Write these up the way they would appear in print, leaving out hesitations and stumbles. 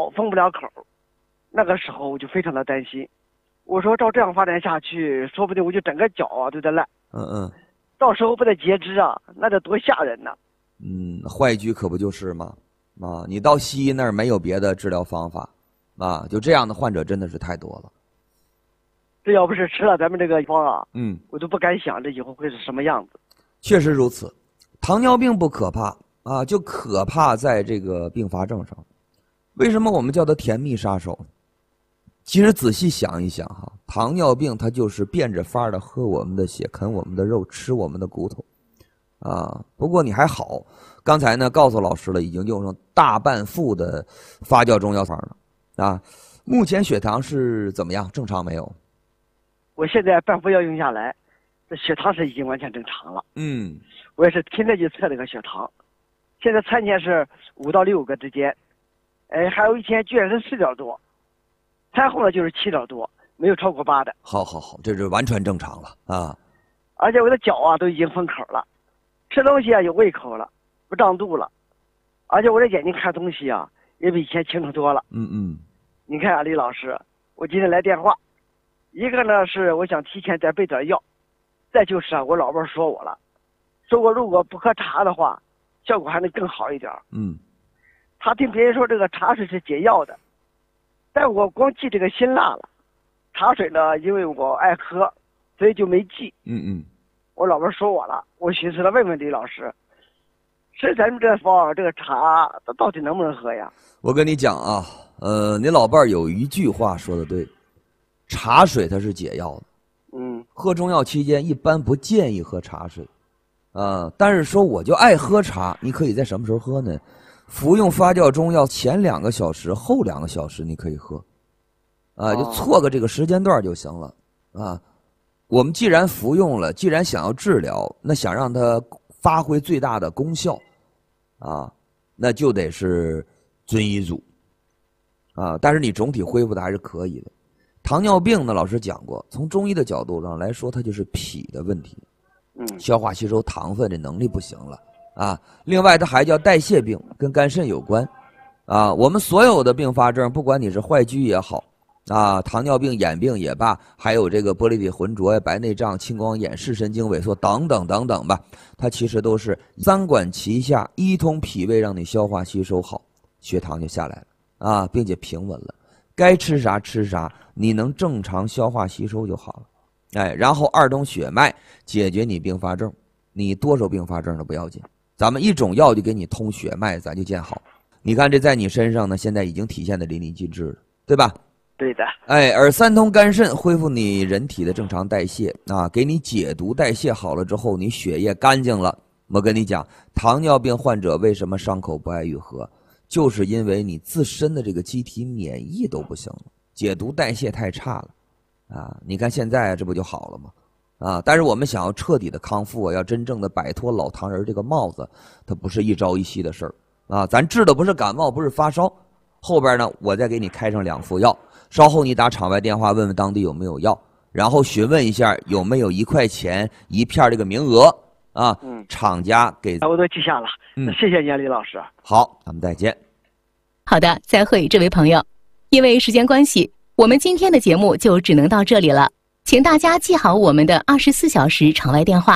脚封不了口。那个时候我就非常的担心，我说照这样发展下去，说不定我就整个脚啊都得烂。到时候不得截肢啊，那得多吓人呢。 坏疽可不就是吗？你到西医那儿没有别的治疗方法就这样的患者真的是太多了。 这要不是吃了咱们这个方啊，我都不敢想这以后会是什么样子。 确实如此，糖尿病不可怕就可怕在这个并发症上。为什么我们叫它甜蜜杀手？其实仔细想一想糖尿病它就是变着法的喝我们的血，啃我们的肉，吃我们的骨头不过你还好，刚才呢告诉老师了，已经用上大半副的发酵中药方了目前血糖是怎么样？正常没有？ 我现在半副药用下来，这血糖是已经完全正常了。我也是天天去测这个血糖，现在餐前是5到6个之间，还有一天居然是4点多，餐后呢就是7点多，没有超过8的。 好，这是完全正常了而且我的脚都已经封口了，吃东西有胃口了，不胀肚了，而且我的眼睛看东西也比以前清楚多了。你看李老师，我今天来电话，一个呢是我想提前再备点药，再就是我老伴说我了，说我如果不喝茶的话，效果还能更好一点。他听别人说这个茶水是解药的，但我光记这个辛辣了，茶水呢因为我爱喝，所以就没记。我老伴说我了，我寻思了问问李老师，是咱们这方这个茶到底能不能喝呀？ 我跟你讲你老伴有一句话说的对，茶水它是解药的。喝中药期间一般不建议喝茶水但是说我就爱喝茶，你可以在什么时候喝呢？服用发酵中药前2个小时，后2个小时你可以喝就错个这个时间段就行了我们既然服用了，既然想要治疗，那想让它发挥最大的功效那就得是遵医嘱但是你总体恢复的还是可以的。糖尿病呢，老师讲过，从中医的角度上来说，它就是脾的问题，消化吸收糖分的能力不行了另外它还叫代谢病，跟肝肾有关我们所有的并发症，不管你是坏疽也好糖尿病、眼病也罢，还有这个玻璃体浑浊白内障、青光眼、视神经萎缩等等等等吧，它其实都是3管齐下，一通脾胃，让你消化吸收好，血糖就下来了并且平稳了。该吃啥吃啥，你能正常消化吸收就好了。然后2通血脉解决你并发症，你多少并发症都不要紧，咱们一种药就给你通血脉，咱就见好。你看这在你身上呢，现在已经体现的淋漓尽致了，对吧？ 对的。 而3通肝肾恢复你人体的正常代谢给你解毒，代谢好了之后，你血液干净了。我跟你讲，糖尿病患者为什么伤口不爱愈合，就是因为你自身的这个机体免疫都不行了，解毒代谢太差了你看现在这不就好了吗但是我们想要彻底的康复要真正的摆脱老糖人这个帽子，它不是一朝一夕的事儿咱治的不是感冒，不是发烧，后边呢我再给你开上2副药，稍后你打场外电话问问当地有没有药，然后询问一下有没有1块钱1片这个名额厂家给我都记下了。谢谢你李老师。 好，咱们再见。 好的，再会这位朋友。因为时间关系，我们今天的节目就只能到这里了，请大家记好我们的24小时场外电话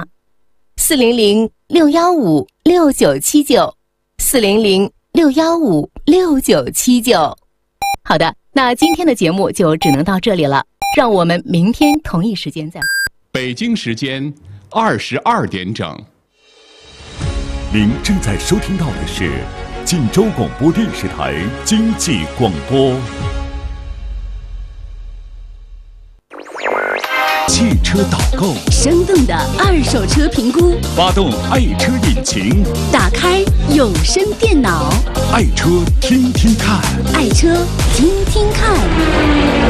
：400-615-6979 400-615-6979。好的，那今天的节目就只能到这里了，让我们明天同一时间再会。 北京时间22点整。 您正在收听到的是晋州广播电视台经济广播。汽车导购， 生动的2手车评估， 发动爱车引擎， 打开有声电脑， 爱车听听看， 爱车听听看。